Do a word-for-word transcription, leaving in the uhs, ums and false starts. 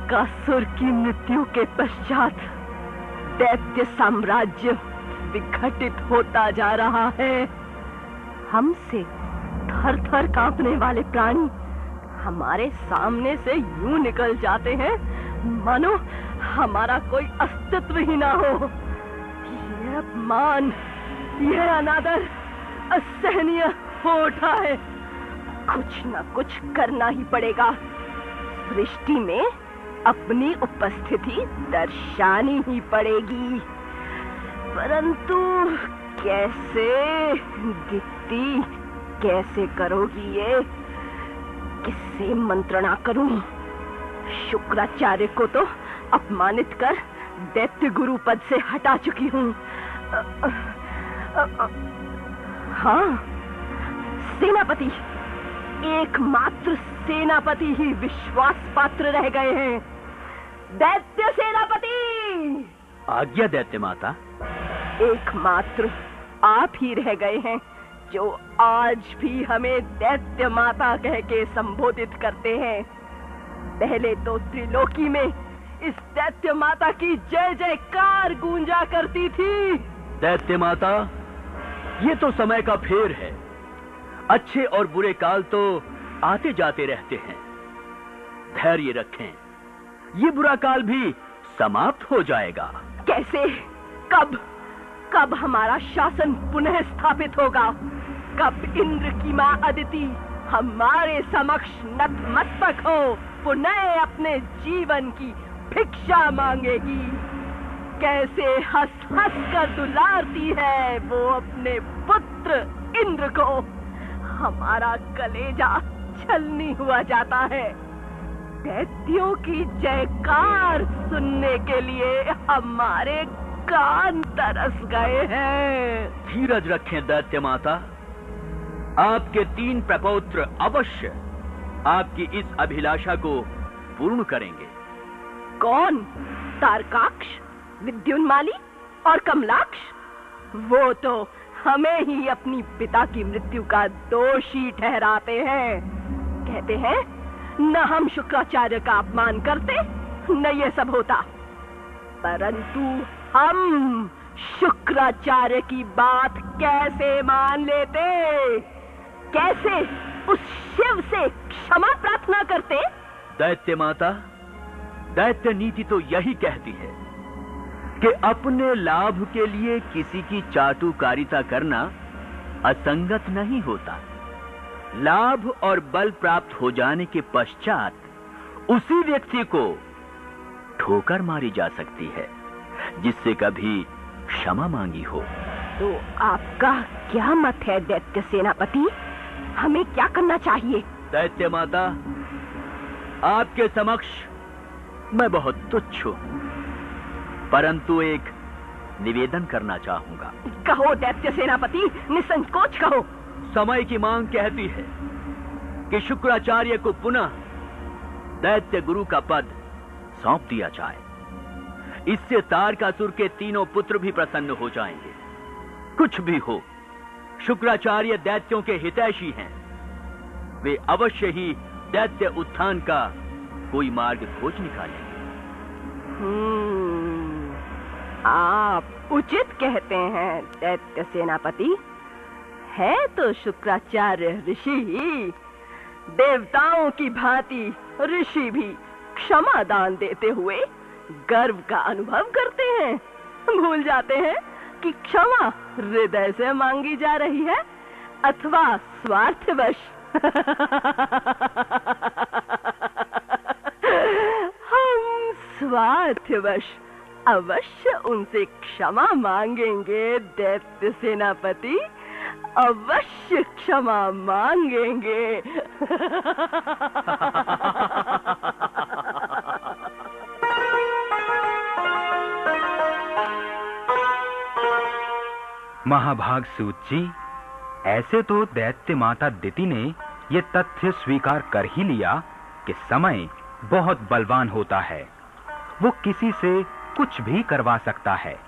तारकासुर की मृत्यु के पश्चात दैत्य साम्राज्य विघटित होता जा रहा है। हमसे थर थर कांपने वाले प्राणी हमारे सामने से यूं निकल जाते हैं मानो हमारा कोई अस्तित्व ही ना हो। यह अपमान, यह अनादर असहनीय हो उठा है। कुछ न कुछ करना ही पड़ेगा। सृष्टि में अपनी उपस्थिति दर्शानी ही पड़ेगी। परंतु कैसे दीप्ति, कैसे करोगी ये? किससे मंत्रणा करूं? शुक्राचार्य को तो अपमानित कर दैत्य गुरु पद से हटा चुकी हूं। हाँ, सेनापति, एकमात्र सेनापति ही विश्वास पात्र रह गए हैं। दैत्य सेनापति! आज्ञा दैत्य माता। एकमात्र आप ही रह गए हैं जो आज भी हमें दैत्य माता कह के संबोधित करते हैं। पहले तो त्रिलोकी में इस दैत्य माता की जय जयकार गूंजा करती थी। दैत्य माता, ये तो समय का फेर है। अच्छे और बुरे काल तो आते जाते रहते हैं। धैर्य रखें, ये बुरा काल भी समाप्त हो जाएगा। कैसे? कब? कब हमारा शासन पुनः स्थापित होगा? कब इंद्र की मां अदिति हमारे समक्ष नतमस्तक हो पुनः अपने जीवन की भिक्षा मांगेगी? कैसे हंस हंस कर दुलारती है वो अपने पुत्र इंद्र को। हमारा कलेजा छलनी हुआ जाता है। दैत्यों की जयकार सुनने के लिए हमारे कान तरस गए हैं। धीरज रखें दैत्य माता। आपके तीन प्रपौत्र अवश्य आपकी इस अभिलाषा को पूर्ण करेंगे। कौन? तारकाक्ष, विद्युन्माली और कमलाक्ष? वो तो हमें ही अपनी पिता की मृत्यु का दोषी ठहराते हैं। कहते हैं न हम शुक्राचार्य का अपमान करते न ये सब होता। परंतु हम शुक्राचार्य की बात कैसे मान लेते? कैसे उस शिव से क्षमा प्रार्थना करते? दैत्य माता, दैत्य नीति तो यही कहती है कि अपने लाभ के लिए किसी की चाटुकारिता करना असंगत नहीं होता। लाभ और बल प्राप्त हो जाने के पश्चात उसी व्यक्ति को ठोकर मारी जा सकती है जिससे कभी क्षमा मांगी हो। तो आपका क्या मत है दैत्य सेनापति? हमें क्या करना चाहिए? दैत्य माता, आपके समक्ष मैं बहुत तुच्छ हूं, परंतु एक निवेदन करना चाहूंगा। कहो दैत्य सेनापति, निसंकोच कहो। समय की मांग कहती है कि शुक्राचार्य को पुनः दैत्य गुरु का पद सौंप दिया जाए। इससे तारकासुर के तीनों पुत्र भी प्रसन्न हो जाएंगे। कुछ भी हो, शुक्राचार्य दैत्यों के हितैषी हैं। वे अवश्य ही दैत्य उत्थान का कोई मार्ग खोज निकालेंगे। हम्म, आप उचित कहते हैं दैत्य सेनापति। है तो शुक्राचार्य ऋषि ही। देवताओं की भांति ऋषि भी क्षमा दान देते हुए गर्व का अनुभव करते हैं। भूल जाते हैं कि क्षमा हृदय से मांगी जा रही है अथवा स्वार्थवश। हम स्वार्थवश अवश्य उनसे क्षमा मांगेंगे दैत्य सेनापति, अवश्य क्षमा मांगेंगे। महाभाग सूत जी, ऐसे तो दैत्य माता दिति ने ये तथ्य स्वीकार कर ही लिया कि समय बहुत बलवान होता है। वो किसी से कुछ भी करवा सकता है।